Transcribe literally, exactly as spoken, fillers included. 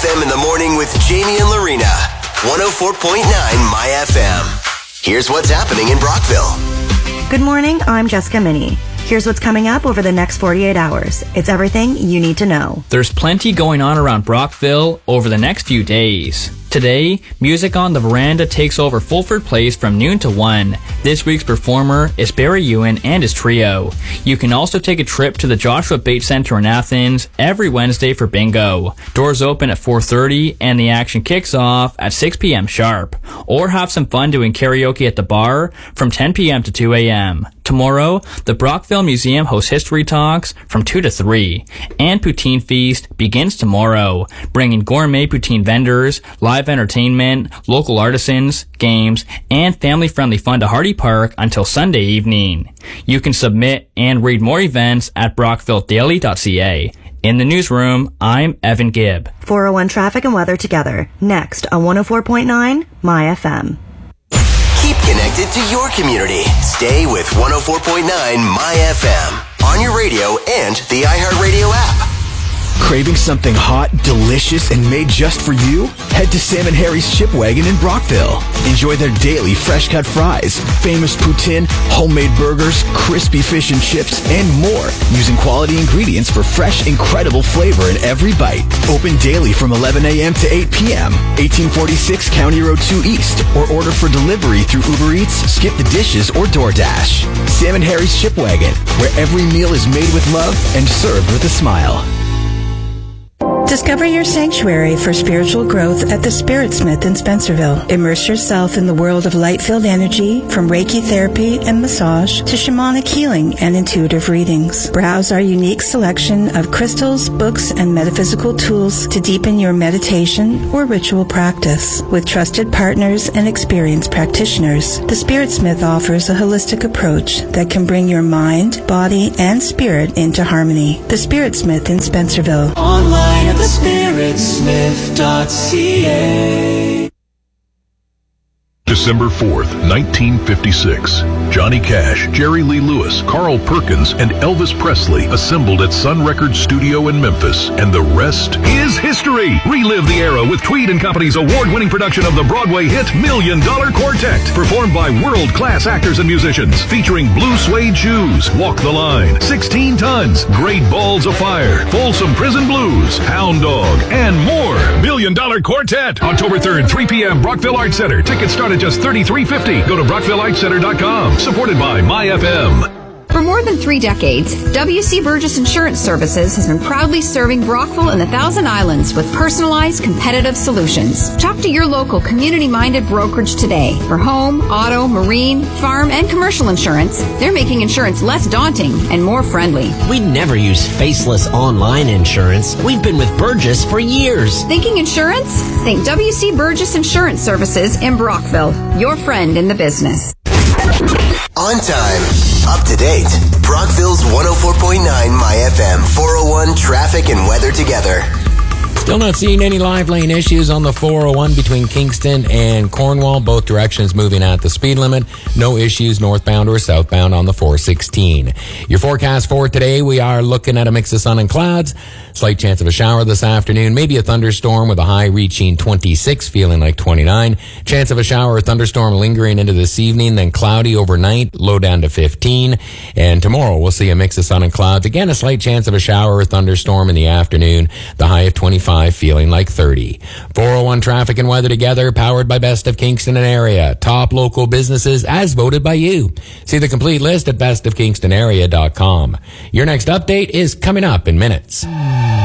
F M in the morning with Jamie and Lorena. one oh four point nine My F M. Here's what's happening in Brockville. Good morning, I'm Jessica Minnie. Here's what's coming up over the next forty-eight hours. It's everything you need to know. There's plenty going on around Brockville over the next few days. Today, Music on the Veranda takes over Fulford Place from noon to one. This week's performer is Barry Ewan and his trio. You can also take a trip to the Joshua Bates Center in Athens every Wednesday for bingo. Doors open at four thirty and the action kicks off at six p.m. sharp. Or have some fun doing karaoke at the bar from ten p.m. to two a.m. Tomorrow, the Brockville Museum hosts History Talks from two to three. And Poutine Feast begins tomorrow, bringing gourmet poutine vendors, live entertainment, local artisans, games, and family-friendly fun to Hardy Park until Sunday evening. You can submit and read more events at brockville daily dot c a. In the newsroom, I'm Evan Gibb. four oh one traffic and weather together. Next on one oh four point nine My F M. Keep connected to your community. Stay with one oh four point nine My F M on your radio and the iHeartRadio app. Craving something hot, delicious, and made just for you? Head to Sam and Harry's Chip Wagon in Brockville. Enjoy their daily fresh-cut fries, famous poutine, homemade burgers, crispy fish and chips, and more, using quality ingredients for fresh, incredible flavor in every bite. Open daily from eleven a.m. to eight p.m. eighteen forty-six County Road two East, or order for delivery through Uber Eats, Skip the Dishes, or DoorDash. Sam and Harry's Chip Wagon, where every meal is made with love and served with a smile. Discover your sanctuary for spiritual growth at the Spiritsmith in Spencerville. Immerse yourself in the world of light-filled energy, from Reiki therapy and massage to shamanic healing and intuitive readings. Browse our unique selection of crystals, books, and metaphysical tools to deepen your meditation or ritual practice. With trusted partners and experienced practitioners, the Spiritsmith offers a holistic approach that can bring your mind, body, and spirit into harmony. The Spiritsmith in Spencerville. Online at the spirit smith dot c a. December fourth, nineteen fifty-six. Johnny Cash, Jerry Lee Lewis, Carl Perkins, and Elvis Presley assembled at Sun Records Studio in Memphis, and the rest is history. Relive the era with Tweed and Company's award-winning production of the Broadway hit Million Dollar Quartet, performed by world-class actors and musicians, featuring blue suede shoes, Walk the Line, sixteen tons, Great Balls of Fire, Folsom Prison Blues, Hound Dog, and more. Million Dollar Quartet, October third, three p.m. Brockville Arts Center. Tickets start at just thirty-three fifty. Go to brockville arts center dot com. Supported by My F M. For more than three decades, W C Burgess Insurance Services has been proudly serving Brockville and the Thousand Islands with personalized, competitive solutions. Talk to your local community-minded brokerage today. For home, auto, marine, farm, and commercial insurance, they're making insurance less daunting and more friendly. We never use faceless online insurance. We've been with Burgess for years. Thinking insurance? Think W C Burgess Insurance Services in Brockville. Your friend in the business. On time, up to date. Brockville's one oh four point nine My F M four oh one traffic and weather together. Still not seeing any live lane issues on the four oh one between Kingston and Cornwall. Both directions moving at the speed limit. No issues northbound or southbound on the four sixteen. Your forecast for today, we are looking at a mix of sun and clouds. Slight chance of a shower this afternoon. Maybe a thunderstorm with a high reaching twenty-six, feeling like twenty-nine. Chance of a shower or thunderstorm lingering into this evening, then cloudy overnight, low down to fifteen. And tomorrow we'll see a mix of sun and clouds. Again, a slight chance of a shower or thunderstorm in the afternoon. The high of twenty-five, feeling like thirty. four oh one traffic and weather together, powered by Best of Kingston and Area. Top local businesses as voted by you. See the complete list at best of kingston area dot com. Your next update is coming up in minutes.